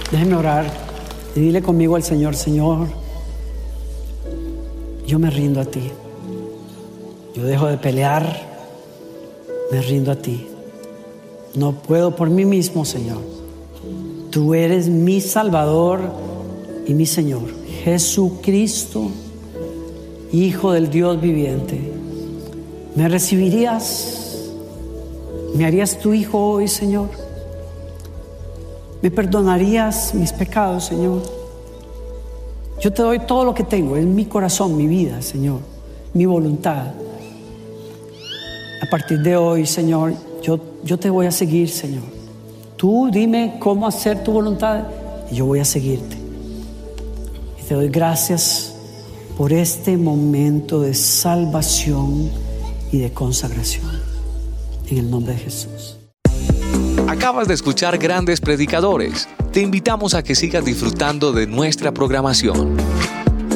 Déjeme orar y dile conmigo al Señor: Señor, yo me rindo a ti. Yo dejo de pelear, me rindo a ti. No puedo por mí mismo, Señor. Tú eres mi Salvador y mi Señor. Jesucristo, Hijo del Dios viviente. ¿Me recibirías? ¿Me harías tu hijo hoy, Señor? ¿Me perdonarías mis pecados, Señor? Yo te doy todo lo que tengo, es mi corazón, mi vida, Señor, mi voluntad. A partir de hoy, Señor, yo te voy a seguir, Señor. Tú dime cómo hacer tu voluntad y yo voy a seguirte. Y te doy gracias por este momento de salvación y de consagración. En el nombre de Jesús. Acabas de escuchar Grandes Predicadores. Te invitamos a que sigas disfrutando de nuestra programación.